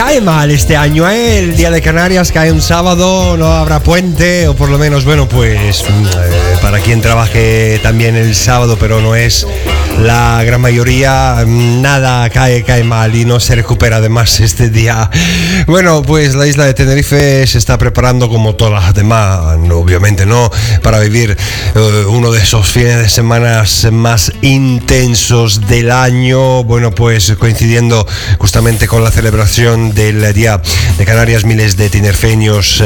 cae mal este año, ¿eh? El Día de Canarias cae un sábado, no habrá puente, o por lo menos, bueno, pues para quien trabaje también el sábado, pero no es la gran mayoría, nada cae mal y no se recupera además este día. Bueno, pues la isla de Tenerife se está preparando como todas las demás, obviamente, ¿no? Para vivir uno de esos fines de semana más intensos del año. Bueno, pues coincidiendo justamente con la celebración del Día de Canarias, miles de tinerfeños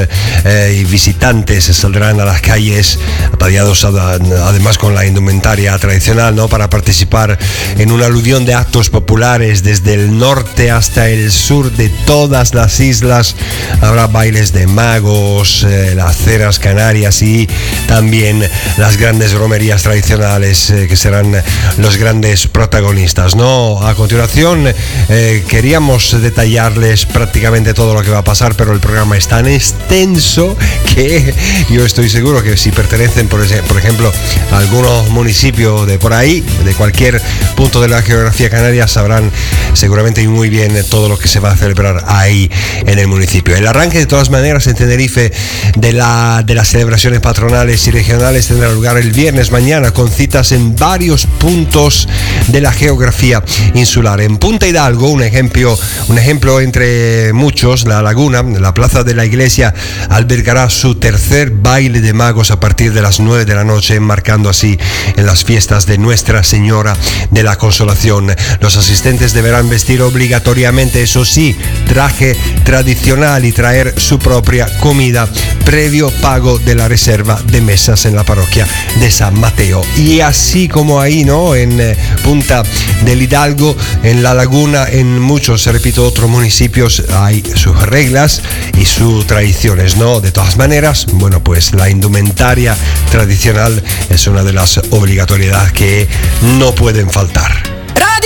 y visitantes saldrán a las calles ataviados además con la indumentaria tradicional, ¿no? Para participar en una aluvión de actos populares desde el norte hasta el sur de todas las islas. Habrá bailes de magos, las ceras canarias y también las grandes romerías tradicionales que serán los grandes protagonistas, ¿no? A continuación queríamos detallarles prácticamente todo lo que va a pasar, pero el programa es tan extenso que yo estoy seguro que si pertenecen, por ejemplo, a algunos municipios de por ahí, de cualquier punto de la geografía canaria, sabrán seguramente muy bien todo lo que se va a celebrar ahí en el municipio. El arranque, de todas maneras, en Tenerife de las celebraciones patronales y regionales tendrá lugar el viernes mañana, con citas en varios puntos de la geografía insular. En Punta Hidalgo, un ejemplo entre muchos, La Laguna, la plaza de la iglesia, albergará su tercer baile de magos a partir de las 9 de la noche, marcando así en las fiestas de Nuestra Señora de la Consolación. Los asistentes deberán vestir obligatoriamente, eso sí, traje tradicional y traer su propia comida, previo pago de la reserva de mesas en la parroquia de San Mateo. Y así como ahí, ¿no? En Punta del Hidalgo, en La Laguna, en muchos, repito, otros municipios hay sus reglas y sus tradiciones, ¿no? De todas maneras, bueno, pues la indumentaria tradicional es una de las obligatoriedades que no pueden faltar.